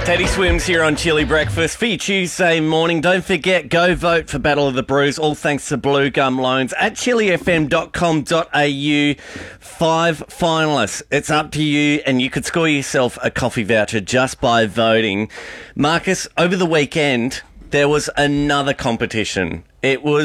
Teddy Swims here on Chili Breakfast for your Tuesday morning. Don't forget, go vote for Battle of the Brews, all thanks to Blue Gum Loans at chilifm.com.au. 5 finalists. It's up to you, and you could score yourself a coffee voucher just by voting. Marcus, over the weekend, there was another competition. It was